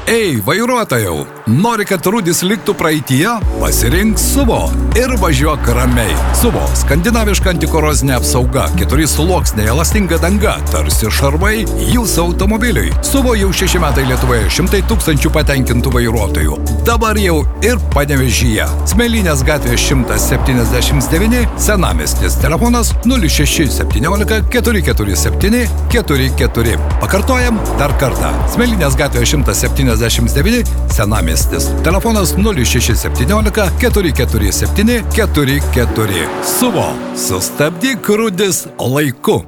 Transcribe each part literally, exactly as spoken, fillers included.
Ei, vairuotojau, nori, kad rūdis liktų praeityje? Pasirink Suvo ir važiuok ramiai. Suvo – skandinaviška antikorozinė apsauga, keturi sluoksniai, elastinga danga, tarsi šarvai jūsų automobiliui. Suvo jau šeši metai Lietuvoje, šimtai tūkstančių patenkintų vairuotojų. Dabar jau ir Panevėžyje. Smėlynės gatvė šimtas septyniasdešimt devyni, Senamiestis, telefonas nulis šeši septyniolika keturi keturi septyni keturi keturi. Pakartojam dar kartą. Smėlynės gatvė šimtas septyniasdešimt devyni, Senamiestis, telefonas nulis šeši septyniolika keturi keturi septyni keturi keturi. Suvo, sustabdyk rūdis laiku.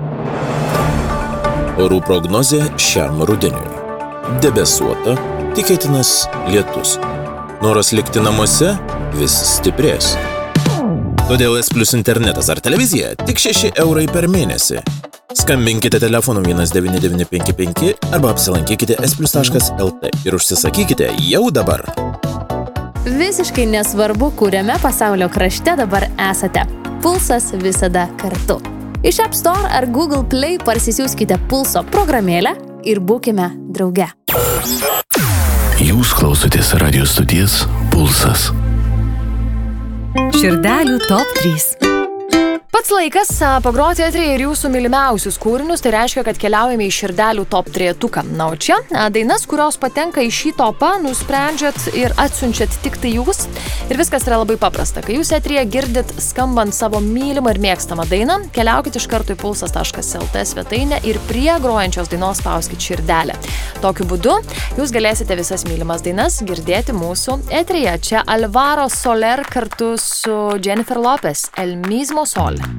Orų prognozė šiam rudeniui. Debesuota, tikėtinas lietus. Noras likti namuose vis stiprės. Todėl S Plus internetas ar televizija tik šeši eurai per mėnesį. Skambinkite telefonu vienas devyni devyni penki penki arba apsilankykite es plus taškas el tė ir užsisakykite jau dabar. Visiškai nesvarbu, kuriame pasaulio krašte dabar esate. Pulsas visada kartu. Iš App Store ar Google Play parsisiųskite Pulso programėlę ir būkime drauge. Jūs klausotės radijo stoties Pulsas. Širdelių top trys. Pats laikas pagroti eteryje ir jūsų mylimiausius kūrinius, tai reiškia, kad keliaujame į širdelių top trejetuką. Na, o čia dainas, kurios patenka į šį topą, nusprendžiat ir atsiunčiat tik tai jūs. Ir viskas yra labai paprasta. Kai jūs eteryje girdit skambant savo mylimą ir mėgstamą dainą, keliaukit iš karto į pulsas taškas el tė svetainę ir prie grojančios dainos spauskit širdelę. Tokiu būdu jūs galėsite visas mylimas dainas girdėti mūsų eteryje. Čia Alvaro Soler kartu su Jennifer Lopez, El mismo sol.